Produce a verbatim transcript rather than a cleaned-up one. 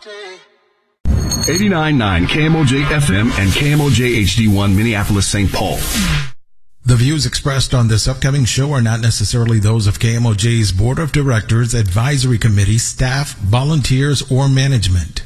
eighty-nine point nine K M O J F M and K M O J H D one Minneapolis, Saint Paul. The views expressed on this upcoming show are not necessarily those of K M O J's Board of Directors, Advisory Committee, staff, volunteers, or management.